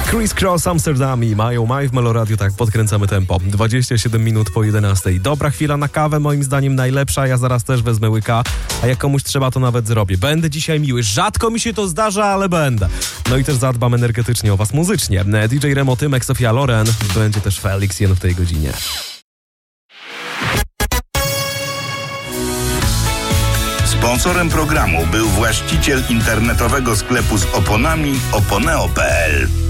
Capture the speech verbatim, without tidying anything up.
Criss Cross Amsterdam i Mają Maj w Meloradiu, tak podkręcamy tempo. dwadzieścia siedem minut po jedenastej. Dobra chwila na kawę, moim zdaniem najlepsza. Ja zaraz też wezmę łyka, a jak komuś trzeba, to nawet zrobię. Będę dzisiaj miły. Rzadko mi się to zdarza, ale będę. No i też zadbam energetycznie o was muzycznie. D J Remo Tymek, Sofia Loren. Będzie też Felix Jen w tej godzinie. Sponsorem programu był właściciel internetowego sklepu z oponami oponeo kropka p l.